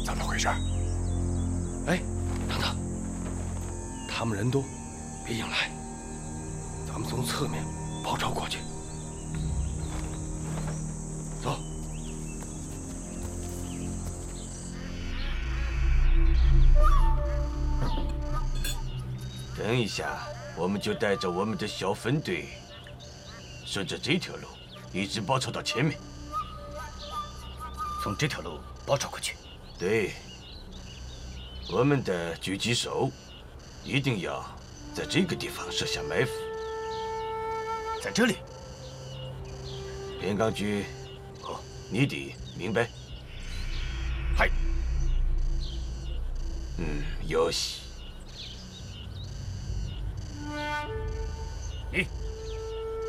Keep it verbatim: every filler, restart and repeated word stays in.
怎么回事？ 哎，等等，他们人多，别硬来，咱们从侧面包抄过去。走。 等一下，我们就带着我们的小分队，顺着这条路一直包抄到前面。 从这条路包抄过去。 对，我们的狙击手一定要在这个地方设下埋伏。 在这里。 偏刚局，哦，你的明白。 嗨。 嗯，よし。 你。